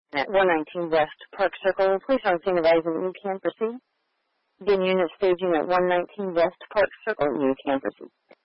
At 119 West Park Circle, police on scene advising you can proceed. Begin unit staging at 119 West Park Circle, you can proceed.